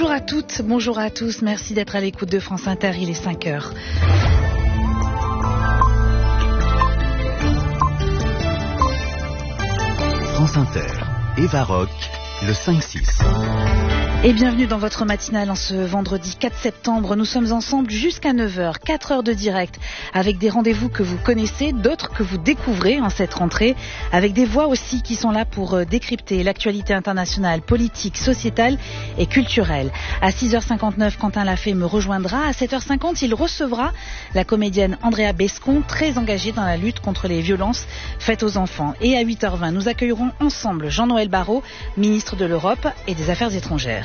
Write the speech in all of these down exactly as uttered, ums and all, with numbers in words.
Bonjour à toutes, bonjour à tous, merci d'être à l'écoute de France Inter, il est cinq heures. France Inter, Eva Rock, le cinq six. Et bienvenue dans votre matinale en ce vendredi quatre septembre. Nous sommes ensemble jusqu'à neuf heures, quatre heures de direct, avec des rendez-vous que vous connaissez, d'autres que vous découvrez en cette rentrée, avec des voix aussi qui sont là pour décrypter l'actualité internationale, politique, sociétale et culturelle. À six heures cinquante-neuf, Quentin Lafay me rejoindra. À sept heures cinquante, il recevra la comédienne Andrea Bescon, très engagée dans la lutte contre les violences faites aux enfants. Et à huit heures vingt, nous accueillerons ensemble Jean-Noël Barrot, ministre de l'Europe et des Affaires étrangères.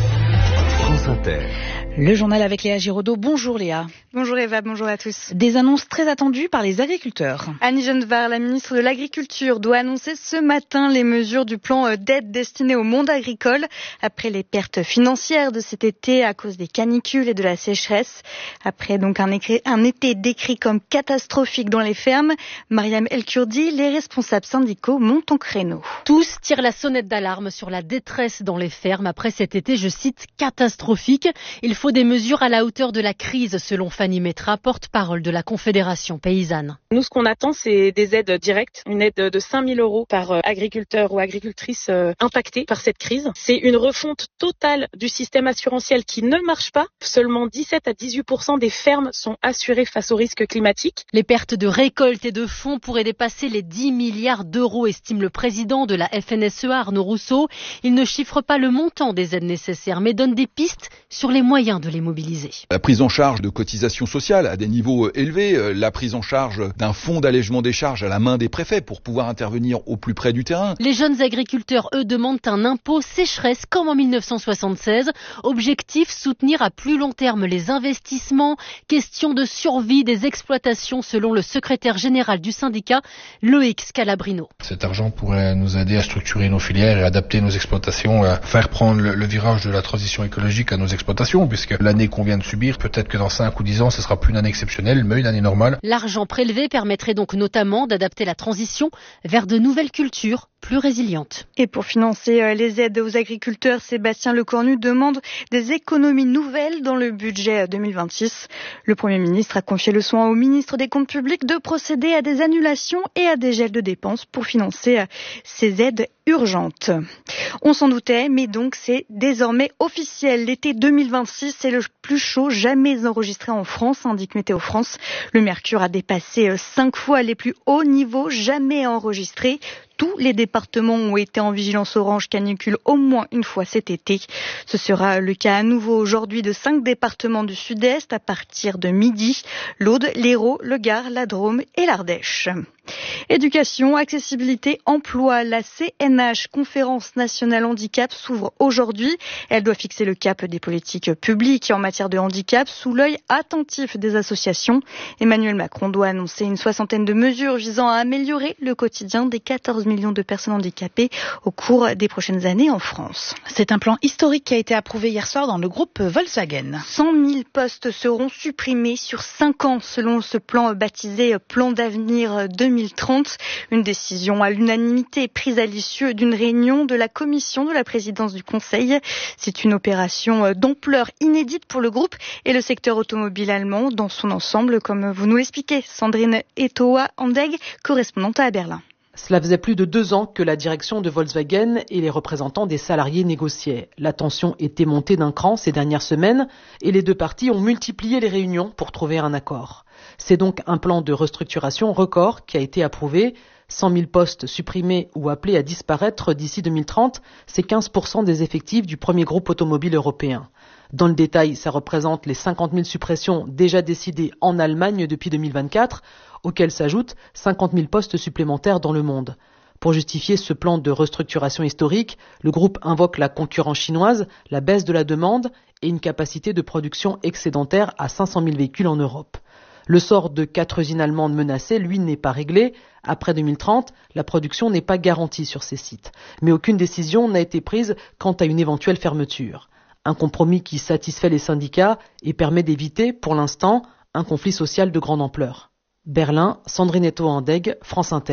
France Inter. Le journal avec Léa Giraudot. Bonjour Léa. Bonjour Eva, bonjour à tous. Des annonces très attendues par les agriculteurs. Annie Genevard, la ministre de l'Agriculture, doit annoncer ce matin les mesures du plan d'aide destiné au monde agricole après les pertes financières de cet été à cause des canicules et de la sécheresse. Après donc un, écrit, un été décrit comme catastrophique dans les fermes, Mariam El Kurdi, les responsables syndicaux montent en créneau. Tous tirent la sonnette d'alarme sur la détresse dans les fermes après cet été, je cite, catastrophique. Il faut des mesures à la hauteur de la crise, selon Fanny Métra, porte-parole de la Confédération paysanne. Nous, ce qu'on attend, c'est des aides directes, une aide de cinq mille euros par agriculteur ou agricultrice impactée par cette crise. C'est une refonte totale du système assurantiel qui ne marche pas. Seulement dix-sept à dix-huit pour cent des fermes sont assurées face aux risques climatiques. Les pertes de récolte et de fonds pourraient dépasser les dix milliards d'euros, estime le président de la F N S E A, Arnaud Rousseau. Il ne chiffre pas le montant des aides nécessaires, mais donne des pistes sur les moyens de les mobiliser. La prise en charge de cotisations sociales à des niveaux élevés, la prise en charge d'un fonds d'allègement des charges à la main des préfets pour pouvoir intervenir au plus près du terrain. Les jeunes agriculteurs, eux, demandent un impôt sécheresse comme en mille neuf cent soixante-seize. Objectif, soutenir à plus long terme les investissements. Question de survie des exploitations selon le secrétaire général du syndicat, Loïc Scalabrino. Cet argent pourrait nous aider à structurer nos filières et adapter nos exploitations, à faire prendre le, le virage de la transition écologique à nos exploitations, puisque l'année qu'on vient de subir, peut-être que dans cinq ou dix ans, ce sera plus une année exceptionnelle, mais une année normale. L'argent prélevé permettrait donc notamment d'adapter la transition vers de nouvelles cultures plus résilientes. Et pour financer les aides aux agriculteurs, Sébastien Lecornu demande des économies nouvelles dans le budget deux mille vingt-six. Le Premier ministre a confié le soin au ministre des Comptes publics de procéder à des annulations et à des gels de dépenses pour financer ces aides urgentes. On s'en doutait, mais donc c'est désormais officiel. L'été deux mille vingt-six, c'est le plus chaud jamais enregistré en France, indique Météo France. Le mercure a dépassé cinq fois les plus hauts niveaux jamais enregistrés. Tous les départements ont été en vigilance orange canicule au moins une fois cet été. Ce sera le cas à nouveau aujourd'hui de cinq départements du sud-est à partir de midi. L'Aude, l'Hérault, le Gard, la Drôme et l'Ardèche. Éducation, accessibilité, emploi. La C N H, Conférence nationale handicap, s'ouvre aujourd'hui. Elle doit fixer le cap des politiques publiques en matière de handicap sous l'œil attentif des associations. Emmanuel Macron doit annoncer une soixantaine de mesures visant à améliorer le quotidien des quatorze millions de personnes handicapées au cours des prochaines années en France. C'est un plan historique qui a été approuvé hier soir dans le groupe Volkswagen. cent mille postes seront supprimés sur cinq ans selon ce plan baptisé Plan d'avenir deux mille trente. Une décision à l'unanimité prise à l'issue d'une réunion de la commission de la présidence du Conseil. C'est une opération d'ampleur inédite pour le groupe et le secteur automobile allemand dans son ensemble, comme vous nous l'expliquez, Sandrine Etoa-Andeg, correspondante à Berlin. Cela faisait plus de deux ans que la direction de Volkswagen et les représentants des salariés négociaient. La tension était montée d'un cran ces dernières semaines et les deux parties ont multiplié les réunions pour trouver un accord. C'est donc un plan de restructuration record qui a été approuvé. cent mille postes supprimés ou appelés à disparaître d'ici deux mille trente, c'est quinze pour cent des effectifs du premier groupe automobile européen. Dans le détail, ça représente les cinquante mille suppressions déjà décidées en Allemagne depuis deux mille vingt-quatre, auxquelles s'ajoutent cinquante mille postes supplémentaires dans le monde. Pour justifier ce plan de restructuration historique, le groupe invoque la concurrence chinoise, la baisse de la demande et une capacité de production excédentaire à cinq cent mille véhicules en Europe. Le sort de quatre usines allemandes menacées, lui, n'est pas réglé. Après deux mille trente, la production n'est pas garantie sur ces sites. Mais aucune décision n'a été prise quant à une éventuelle fermeture. Un compromis qui satisfait les syndicats et permet d'éviter, pour l'instant, un conflit social de grande ampleur. Berlin, Sandrine Etoa-Andeg, France Inter.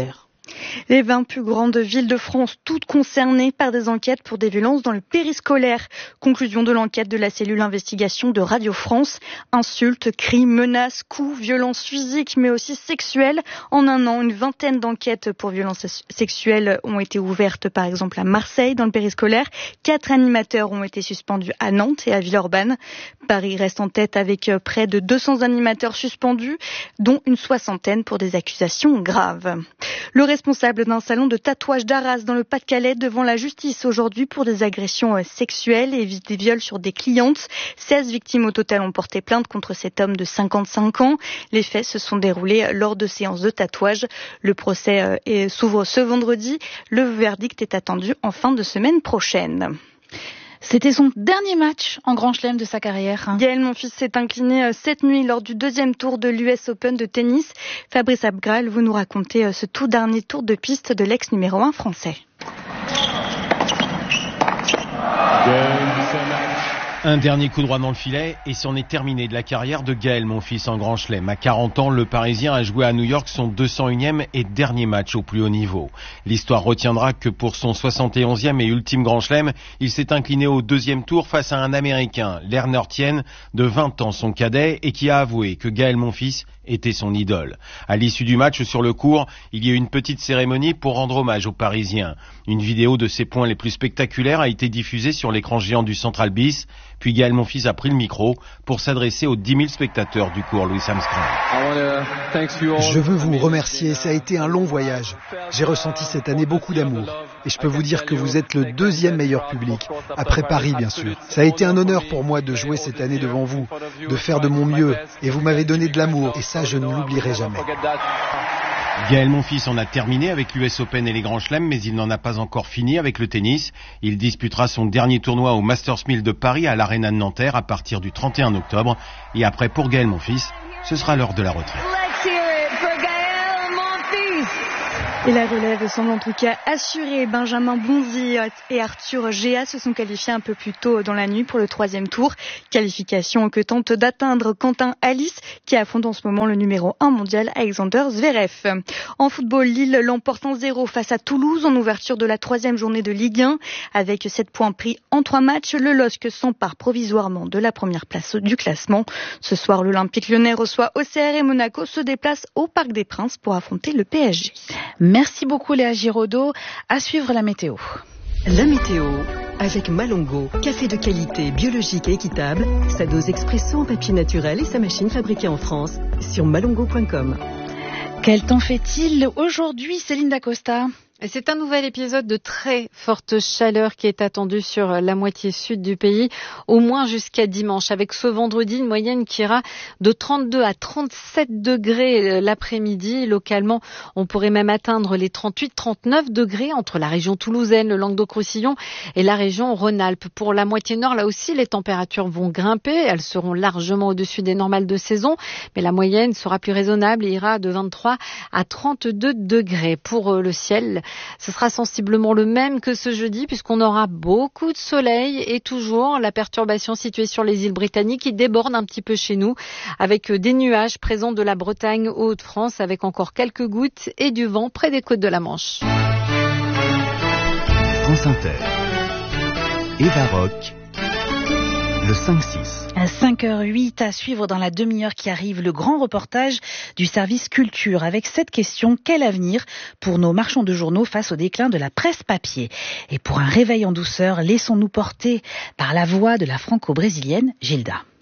Les vingt plus grandes villes de France, toutes concernées par des enquêtes pour des violences dans le périscolaire. Conclusion de l'enquête de la cellule investigation de Radio France. Insultes, cris, menaces, coups, violences physiques, mais aussi sexuelles. En un an, une vingtaine d'enquêtes pour violences sexuelles ont été ouvertes, par exemple à Marseille, dans le périscolaire. Quatre animateurs ont été suspendus à Nantes et à Villeurbanne. Paris reste en tête avec près de deux cents animateurs suspendus, dont une soixantaine pour des accusations graves. Le responsable d'un salon de tatouage d'Arras dans le Pas-de-Calais devant la justice aujourd'hui pour des agressions sexuelles et des viols sur des clientes. seize victimes au total ont porté plainte contre cet homme de cinquante-cinq ans. Les faits se sont déroulés lors de séances de tatouage. Le procès s'ouvre ce vendredi. Le verdict est attendu en fin de semaine prochaine. C'était son dernier match en Grand Chelem de sa carrière. Gaël Monfils s'est incliné cette nuit lors du deuxième tour de l'U S Open de tennis. Fabrice Abgral, vous nous racontez ce tout dernier tour de piste de l'ex numéro un français. Un dernier coup droit dans le filet et c'en est terminé de la carrière de Gaël Monfils en Grand Chelem. À quarante ans, le Parisien a joué à New York son deux cent unième et dernier match au plus haut niveau. L'histoire retiendra que pour son soixante et onzième et ultime Grand Chelem, il s'est incliné au deuxième tour face à un Américain, Lerner Tien, de vingt ans, son cadet, et qui a avoué que Gaël Monfils était son idole. À l'issue du match sur le court, il y a eu une petite cérémonie pour rendre hommage aux Parisiens. Une vidéo de ses points les plus spectaculaires a été diffusée sur l'écran géant du Central Bis. Puis Gaël Monfils a pris le micro pour s'adresser aux dix mille spectateurs du cours Louis Armstrong. Je veux vous remercier, ça a été un long voyage. J'ai ressenti cette année beaucoup d'amour. Et je peux vous dire que vous êtes le deuxième meilleur public, après Paris bien sûr. Ça a été un honneur pour moi de jouer cette année devant vous, de faire de mon mieux. Et vous m'avez donné de l'amour, et ça je ne l'oublierai jamais. Gaël Monfils en a terminé avec l'U S Open et les Grands Chelems, mais il n'en a pas encore fini avec le tennis. Il disputera son dernier tournoi au Masters mille de Paris à l'Arena de Nanterre à partir du trente et un octobre. Et après, pour Gaël Monfils, ce sera l'heure de la retraite. Et la relève semble en tout cas assurée. Benjamin Bonzi et Arthur Géa se sont qualifiés un peu plus tôt dans la nuit pour le troisième tour. Qualification que tente d'atteindre Quentin Alice, qui affronte en ce moment le numéro un mondial Alexander Zverev. En football, Lille l'emporte un zéro face à Toulouse en ouverture de la troisième journée de Ligue un. Avec sept points pris en trois matchs, le L O S C s'empare provisoirement de la première place du classement. Ce soir, l'Olympique Lyonnais reçoit Auxerre et Monaco se déplace au Parc des Princes pour affronter le P S G. Merci beaucoup Léa Giraudot. À suivre la météo. La météo avec Malongo, café de qualité biologique et équitable, sa dose expresso en papier naturel et sa machine fabriquée en France sur malongo point com. Quel temps fait-il aujourd'hui, Céline Dacosta ? Et c'est un nouvel épisode de très forte chaleur qui est attendu sur la moitié sud du pays, au moins jusqu'à dimanche, avec ce vendredi une moyenne qui ira de trente-deux à trente-sept degrés l'après-midi. Localement, on pourrait même atteindre les trente-huit à trente-neuf degrés entre la région toulousaine, le Languedoc-Roussillon et la région Rhône-Alpes. Pour la moitié nord, là aussi, les températures vont grimper. Elles seront largement au-dessus des normales de saison, mais la moyenne sera plus raisonnable et ira de vingt-trois à trente-deux degrés. Pour le ciel, ce sera sensiblement le même que ce jeudi puisqu'on aura beaucoup de soleil et toujours la perturbation située sur les îles britanniques qui déborde un petit peu chez nous avec des nuages présents de la Bretagne aux Hauts-de-France avec encore quelques gouttes et du vent près des côtes de la Manche. France Inter. Eva Rock. Le cinq six. À cinq heures huit, à suivre dans la demi-heure qui arrive, le grand reportage du service culture avec cette question: quel avenir pour nos marchands de journaux face au déclin de la presse papier? Et pour un réveil en douceur, laissons-nous porter par la voix de la franco-brésilienne Gilda.